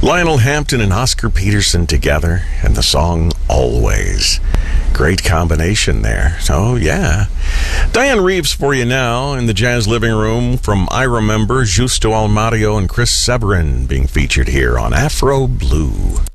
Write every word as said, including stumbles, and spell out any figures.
Lionel Hampton and Oscar Peterson together, and the song Always. Great combination there. Oh, yeah. Diane Reeves for you now in the Jazz Living Room from I Remember, Justo Almario and Chris Severin being featured here on Afro Blue.